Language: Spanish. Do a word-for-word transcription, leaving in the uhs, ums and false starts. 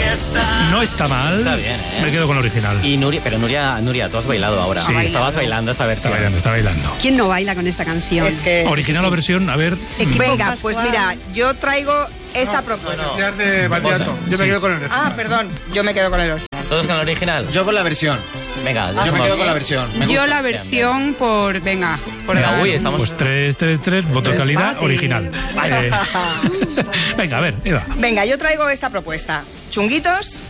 No está mal. Está bien, ¿eh? Me quedo con el original. Y Nuria, pero Nuria, Nuria, tú has bailado ahora. Sí. Estabas bailando esta Está versión. bailando, está bailando. ¿Quién no baila con esta canción? Es que... Original o versión, a ver. Venga, pues mira, yo traigo esta No, propuesta. no, no. de bachillerato. Yo me Sí. quedo con el original. Ah, perdón, yo me quedo con el original. ¿Todos con el original? Yo con la versión. Venga, Yo me quedo con la versión. Me Yo gusta. la versión por... Venga, por Venga, dar- uy, estamos... Pues tres, tres, tres, voto de calidad, Empate. original. Eh, venga, a ver, Eva. Venga, yo traigo esta propuesta. Chunguitos